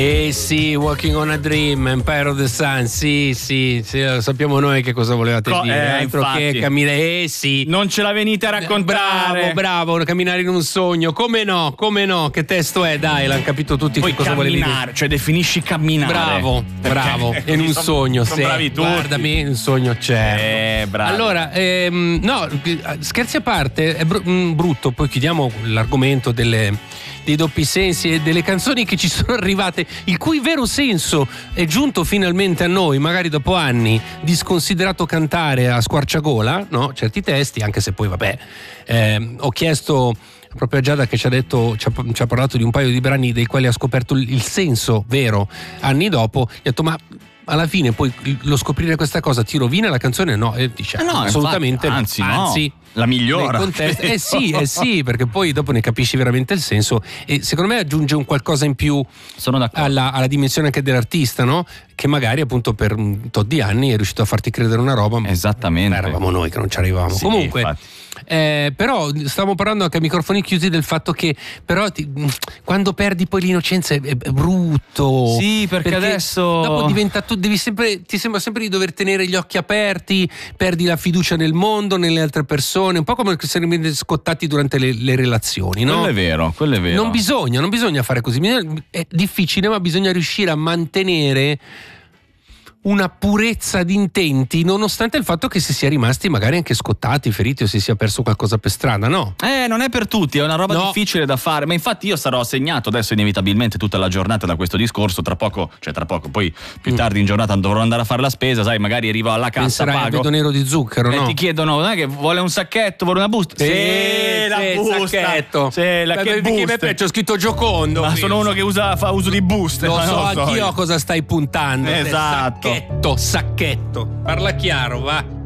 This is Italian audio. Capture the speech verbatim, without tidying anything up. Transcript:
Eh sì, Walking on a Dream, Empire of the Sun, sì, sì, sì, lo sappiamo noi che cosa volevate Co- dire, eh, altro infatti. che camminare, eh sì. Non ce la venite a raccontare. Bravo, bravo, camminare in un sogno, come no, come no, che testo è, dai, l'hanno capito tutti. Poi che cosa volevi dire. camminare, cioè definisci camminare. Bravo, bravo, in un Son- sogno, son sì, bravi tutti. guardami, un sogno c'è. Eh, bravo. Allora, ehm, no, scherzi a parte, è br- mm, brutto, poi chiudiamo l'argomento delle dei doppi sensi e delle canzoni che ci sono arrivate, il cui vero senso è giunto finalmente a noi, magari dopo anni di sconsiderato cantare a squarciagola, no? Certi testi, anche se poi vabbè, eh, ho chiesto proprio a Giada che ci ha detto, ci ha, ci ha parlato di un paio di brani dei quali ha scoperto il, il senso vero anni dopo, gli ho detto ma alla fine poi lo scoprire questa cosa ti rovina la canzone? No, e dice Eh no, assolutamente infatti, no. anzi, no. anzi La migliora. nel contesto- eh sì, eh sì, perché poi dopo ne capisci veramente il senso e secondo me aggiunge un qualcosa in più Sono d'accordo. alla, alla dimensione anche dell'artista, no? Che magari appunto per un tot di anni è riuscito a farti credere una roba. Esattamente. Ma eravamo noi che non ci arrivavamo. Sì, Comunque. infatti. Eh, però stavamo parlando anche a microfoni chiusi del fatto che però ti, quando perdi poi l'innocenza è, è brutto. Sì, perché adesso- dopo diventa tu devi sempre, ti sembra sempre di dover tenere gli occhi aperti, perdi la fiducia nel mondo, nelle altre persone, un po' come se rimane scottati durante le, le relazioni, no? Quello è vero, quello è vero. Non bisogna, non bisogna fare così. Bisogna- È difficile, ma bisogna riuscire a mantenere una purezza di intenti, nonostante il fatto che si sia rimasti magari anche scottati, feriti o si sia perso qualcosa per strada, no? Eh, non è per tutti, è una roba No. difficile da fare, ma infatti io sarò segnato adesso inevitabilmente tutta la giornata da questo discorso, tra poco, cioè tra poco, poi più Mm. tardi in giornata dovrò andare a fare la spesa, sai, magari arrivo alla cassa, Penserai al pago vedo nero di zucchero, e no? ti chiedono, non è che vuole un sacchetto, vuole una busta? Sì, la sì, busta. sacchetto. Sì, la Beh, che perché buste? c'ho scritto Giocondo. Ma qui. sono uno che usa, fa uso di buste. Lo ma so non anch'io io. a cosa stai puntando. Esatto. Sacchetto, sacchetto. Parla chiaro, va.